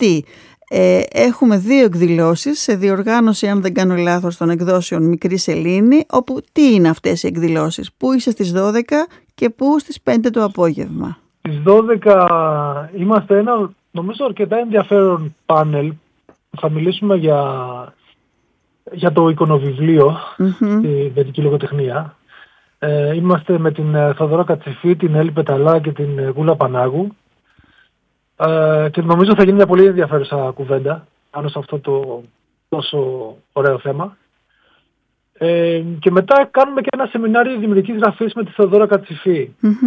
γιατί έχουμε 2 εκδηλώσεις σε διοργάνωση, αν δεν κάνω λάθος, των εκδόσεων Μικρή Σελήνη, όπου τι είναι αυτές οι εκδηλώσεις, πού είσαι στις 12 και πού στις 5 το απόγευμα? Στις 12 είμαστε ένα, νομίζω, αρκετά ενδιαφέρον πάνελ. Θα μιλήσουμε για το εικονοβιβλίο, τη βετική λογοτεχνία. Είμαστε με την Θοδωρά Κατσιφή, την Έλλη Πεταλά και την Γούλα Πανάγου. Και νομίζω θα γίνει μια πολύ ενδιαφέρουσα κουβέντα πάνω σε αυτό το τόσο ωραίο θέμα. Και μετά κάνουμε και ένα σεμινάριο δημιουργικής γραφής με τη Θοδωρά Κατσιφή.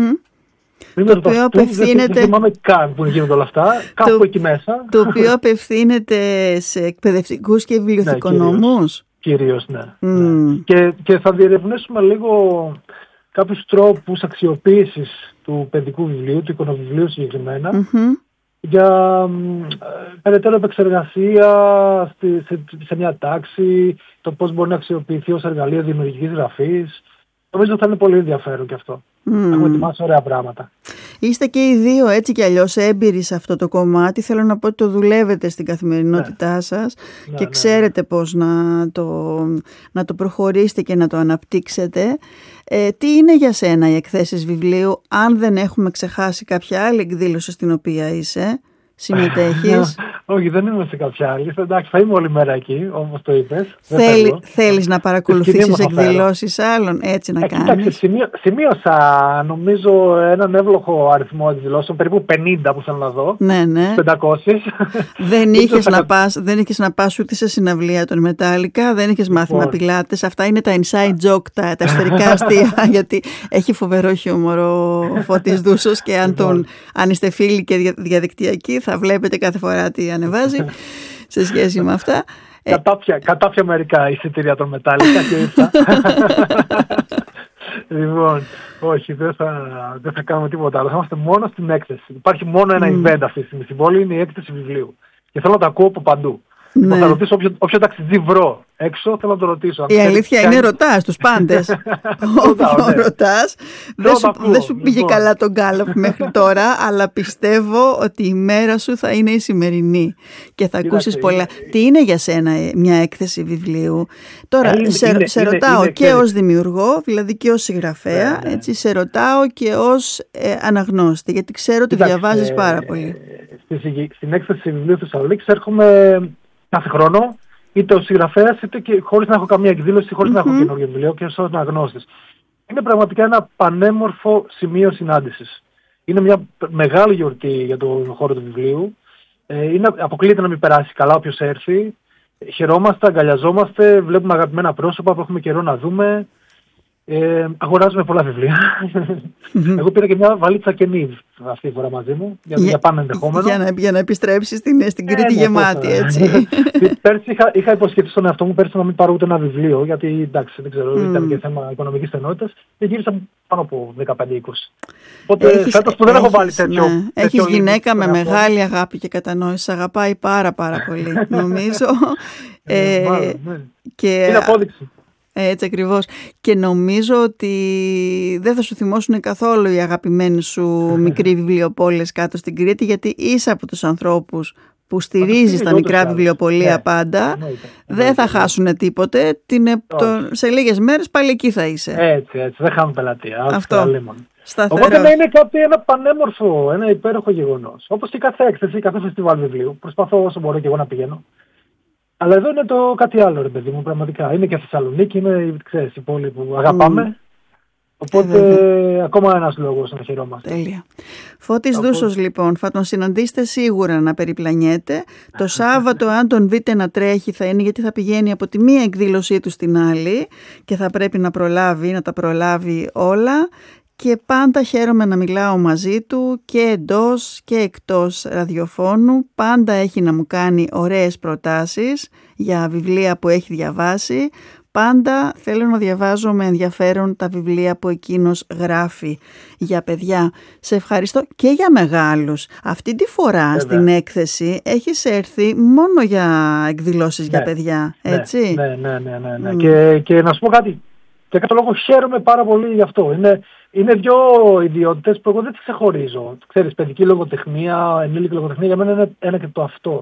Το οποίο απευθύνεται... Δεν θυμάμαι καν που γίνονται όλα αυτά, κάπου εκεί μέσα. Το οποίο απευθύνεται σε εκπαιδευτικούς και βιβλιοθηκονόμους. Κυρίως, ναι. Και θα διερευνήσουμε λίγο κάποιους τρόπους αξιοποίησης του παιδικού βιβλίου, του εικονοβιβλίου συγκεκριμένα, για περαιτέρω επεξεργασία σε μια τάξη, το πώς μπορεί να αξιοποιηθεί ως εργαλείο δημιουργικής γραφής. Νομίζω θα είναι πολύ ενδιαφέρον και αυτό. Έχουμε ετοιμάσει ωραία πράγματα. Είστε και οι δύο έτσι κι αλλιώς έμπειροι σε αυτό το κομμάτι. Θέλω να πω ότι το δουλεύετε στην καθημερινότητά σας και ξέρετε πώς να το προχωρήσετε και να το αναπτύξετε. Τι είναι για σένα οι εκθέσεις βιβλίου, αν δεν έχουμε ξεχάσει κάποια άλλη εκδήλωση στην οποία είσαι, συμμετέχεις? Όχι, δεν είμαι σε κάποια άλλη. Εντάξει, θα είμαι όλη μέρα εκεί, όπως το είπες. Θέλεις να παρακολουθήσεις εκδηλώσεις άλλων, έτσι να κάνεις? Κοιτάξτε, σημείωσα νομίζω έναν εύλογο αριθμό εκδηλώσεων, περίπου 50 που θέλω να δω. Ναι. 500. Δεν είχες να πας ούτε σε συναυλία των Μετάλλικα, δεν είχες μάθημα πιλάτες. Αυτά είναι τα inside joke, τα εσωτερικά αστεία, γιατί έχει φοβερό χιούμορ ο Φώτης Δούσος και αν είστε φίλοι και διαδικτυακοί θα βλέπετε κάθε φορά τι ανεβάζει σε σχέση με αυτά. Κατάφια μερικά εισιτήρια των Μετάλλικα και ήρθα. Λοιπόν, όχι, δεν θα κάνουμε τίποτα άλλο. Θα είμαστε μόνο στην έκθεση. Υπάρχει μόνο ένα event αυτή τη στιγμή στην πόλη, είναι η έκθεση βιβλίου. Και θέλω να τα ακούω από παντού. Ναι. Θα ρωτήσω όποιο ταξιτζή βρω έξω, θέλω να το ρωτήσω. Η αλήθεια είναι ρωτάς τους πάντες. Όποιο ρωτάς. Δεν σου πήγε καλά τον γκάλωπ μέχρι τώρα, αλλά πιστεύω ότι η μέρα σου θα είναι η σημερινή και θα ακούσεις πολλά. Τι είναι για σένα μια έκθεση βιβλίου? Τώρα σε ρωτάω και ως δημιουργό, δηλαδή και ως συγγραφέα, έτσι, σε ρωτάω και ως αναγνώστη, γιατί ξέρω ότι διαβάζεις πάρα πολύ. Στην έκθεση βιβλίου Θεσσαλονίκης έρχομαι κάθε χρόνο, είτε ως συγγραφέας, είτε και χωρίς να έχω καμία εκδήλωση, χωρίς να έχω καινούργιο βιβλίο και ως αναγνώστης. Είναι πραγματικά ένα πανέμορφο σημείο συνάντησης. Είναι μια μεγάλη γιορτή για τον χώρο του βιβλίου. Αποκλείεται να μην περάσει καλά όποιος έρθει. Χαιρόμαστε, αγκαλιαζόμαστε, βλέπουμε αγαπημένα πρόσωπα που έχουμε καιρό να δούμε. Αγοράζουμε πολλά βιβλία. Εγώ πήρα και μια βαλίτσα καινή αυτή τη φορά μαζί μου για πάνω ενδεχόμενο. Για να επιστρέψεις στην Κρήτη γεμάτη, έτσι. Πέρσι είχα υποσχεθεί στον εαυτό μου πέρσι να μην πάρω ούτε ένα βιβλίο, γιατί εντάξει, δεν ξέρω, ήταν και θέμα οικονομικής στενότητας και γύρισα πάνω από 15-20. Οπότε φέτος που δεν έχω βάλει τέτοιο. Έχεις γυναίκα με μεγάλη αγάπη και κατανόηση. Αγαπάει πάρα πολύ, νομίζω. Είναι απόδειξη. Έτσι ακριβώς. Και νομίζω ότι δεν θα σου θυμώσουν καθόλου οι αγαπημένοι σου μικροί βιβλιοπόλες κάτω στην Κρήτη, γιατί είσαι από τους ανθρώπους που στηρίζεις τα μικρά βιβλιοπωλεία πάντα. Δεν θα χάσουν τίποτε. Σε λίγες μέρες πάλι εκεί θα είσαι. Έτσι. Δεν χάνουν πελατεία. Αυτό. Οπότε είναι ένα πανέμορφο, ένα υπέροχο γεγονός. Όπως και κάθε έκθεση, κάθε φεστιβάλ βιβλίου. Προσπαθώ όσο μπορώ και εγώ να πηγαίνω. Αλλά εδώ είναι το κάτι άλλο, ρε παιδί μου, πραγματικά. Είναι και Θεσσαλονίκη, είναι, ξέρεις, η πόλη που αγαπάμε. Οπότε ακόμα ένας λόγος να χαιρόμαστε. Τέλεια. Φώτης Δούσος, λοιπόν, θα τον συναντήσετε σίγουρα να περιπλανιέται. Το Σάββατο, αν τον δείτε να τρέχει, θα είναι γιατί θα πηγαίνει από τη μία εκδήλωσή του στην άλλη και θα πρέπει να τα προλάβει όλα. Και πάντα χαίρομαι να μιλάω μαζί του και εντός και εκτός ραδιοφώνου. Πάντα έχει να μου κάνει ωραίες προτάσεις για βιβλία που έχει διαβάσει. Πάντα θέλω να διαβάζω με ενδιαφέρον τα βιβλία που εκείνος γράφει για παιδιά. Σε ευχαριστώ και για μεγάλους. Αυτή τη φορά στην έκθεση έχεις έρθει μόνο για εκδηλώσεις για παιδιά, έτσι? Ναι. Και να σου πω κάτι. Και κατά λόγο χαίρομαι πάρα πολύ γι' αυτό. Είναι δύο ιδιότητες που εγώ δεν τις ξεχωρίζω. Ξέρεις, παιδική λογοτεχνία, ενήλικη λογοτεχνία, για μένα είναι ένα και το αυτό.